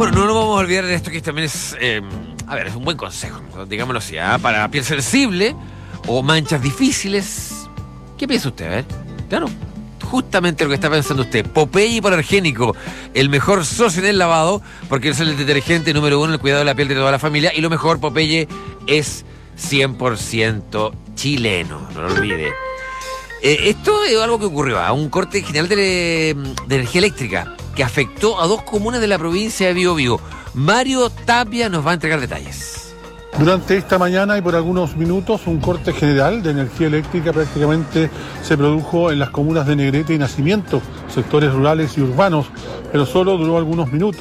Bueno, no nos vamos a olvidar de esto, que también es, es un buen consejo, ¿no? Digámoslo así, para piel sensible o manchas difíciles. ¿Qué piensa usted? A ver, claro, justamente lo que está pensando usted. Popeye hipoalergénico, el mejor socio en el lavado, porque es el detergente número 1 en el cuidado de la piel de toda la familia. Y lo mejor, Popeye es 100% chileno, no lo olvide. Esto es algo que ocurrió a un corte general de energía eléctrica que afectó a 2 comunas de la provincia de Biobío. Mario Tapia nos va a entregar detalles. Durante esta mañana y por algunos minutos, un corte general de energía eléctrica prácticamente se produjo en las comunas de Negrete y Nacimiento, sectores rurales y urbanos, pero solo duró algunos minutos.